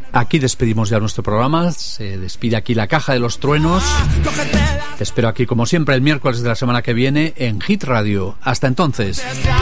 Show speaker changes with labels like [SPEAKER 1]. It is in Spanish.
[SPEAKER 1] Aquí despedimos ya nuestro programa. Se despide aquí la Caja de los Truenos. Te espero aquí como siempre el miércoles de la semana que viene en Hit Radio. Hasta entonces.